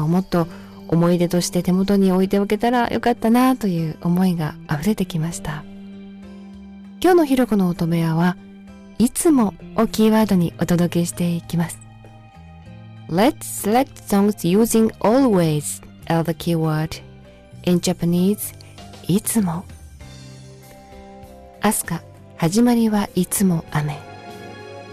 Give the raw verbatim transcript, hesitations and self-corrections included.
をもっと思い出として手元に置いておけたらよかったなという思いが溢れてきました。今日のひろこの乙女屋はいつもをキーワードにお届けしていきます。Let's select songs using always as the keyword. In Japanese, いつも。アスカ、始まりはいつも雨。